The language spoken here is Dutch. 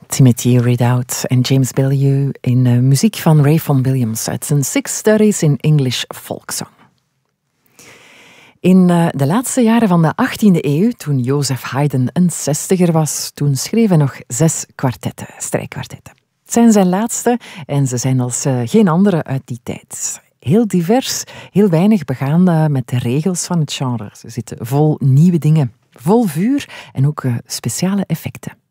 Timothy Redoubt en James Bellieu in muziek van Ray Vaughan Williams uit zijn Six Studies in English Folksong. In de laatste jaren van de 18e eeuw, toen Joseph Haydn een 60er was, toen schreef hij nog 6 kwartetten, strijkkwartetten. Het zijn zijn laatste en ze zijn als geen andere uit die tijd. Heel divers, heel weinig begaan met de regels van het genre. Ze zitten vol nieuwe dingen, vol vuur en ook speciale effecten.